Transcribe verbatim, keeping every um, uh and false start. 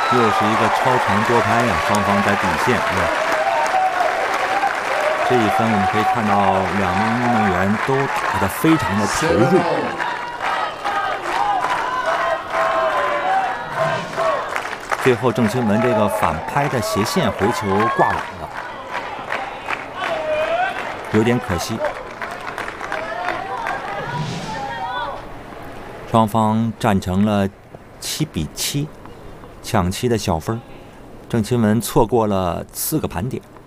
又是一个超长多拍呀、啊，双方在底线。嗯、这一分我们可以看到两名运动员都打得非常的投入。最后郑钦文这个反拍的斜线回球挂网了，有点可惜。双方战成了七比七，抢七的小分。郑钦文错过了四个盘点。